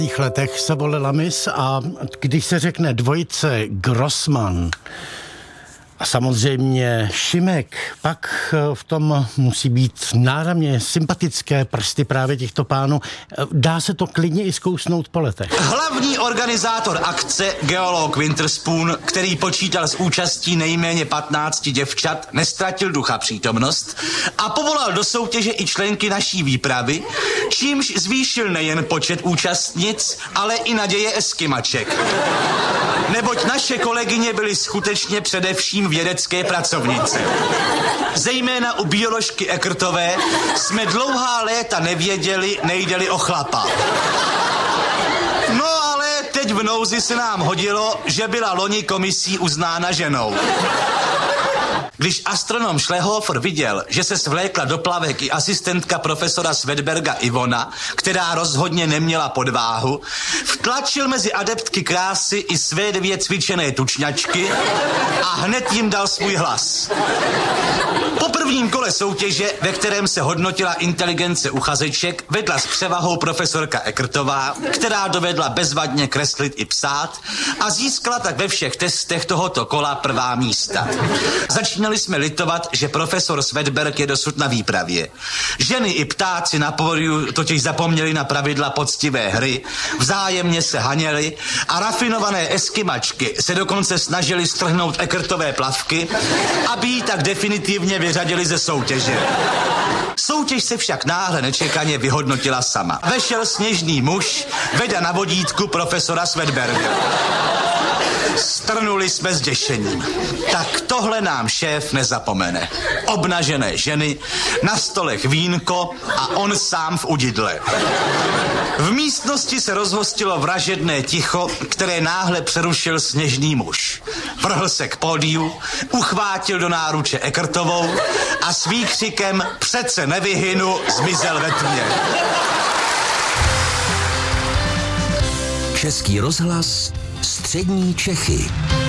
V letech se volila mis a když se řekne dvojice Grossman a samozřejmě Šimek, pak v tom musí být náramně sympatické prsty právě těchto pánů. Dá se to klidně i zkousnout po letech. Hlavní organizátor akce, geolog Winterspoon, který počítal s účastí nejméně 15 děvčat, neztratil ducha přítomnost a povolal do soutěže i členky naší výpravy, čímž zvýšil nejen počet účastnic, ale i naděje eskimaček. Neboť naše kolegyně byly skutečně především vědecké pracovnice. Zejména u bioložky Eckertové jsme dlouhá léta nevěděli, nejde-li o chlapa. No ale teď v nouzi se nám hodilo, že byla loni komisí uznána ženou. Když astronom Schlehofer viděl, že se svlékla do plavek i asistentka profesora Svedberga Ivona, která rozhodně neměla podváhu, vtlačil mezi adeptky krásy i své 2 cvičené tučňačky a hned jim dal svůj hlas. Po prvním kole soutěže, ve kterém se hodnotila inteligence uchazeček, vedla s převahou profesorka Eckertová, která dovedla bezvadně kreslit i psát a získala tak ve všech testech tohoto kola prvá místa. Začínali jsme litovat, že profesor Svedberg je dosud na výpravě. Ženy i ptáci na pódiu totiž zapomněli na pravidla poctivé hry, vzájemně se haněli a rafinované eskimačky se dokonce snažili strhnout Eckertové plavky, aby ji tak definitivně vyřadili ze soutěže. Soutěž se však náhle nečekaně vyhodnotila sama. Vešel sněžný muž, veda na vodítku profesora Svedberga. Strnuli jsme zděšením. Tak tohle nám šéf nezapomene. Obnažené ženy, na stolech vínko a on sám v udidle. V místnosti se rozhostilo vražedné ticho, které náhle přerušil sněžný muž. Vrhl se k pódiu, uchvátil do náruče Eckertovou a s výkřikem "Přece nevyhynu" zmizel ve tmě. Český rozhlas, střední Čechy.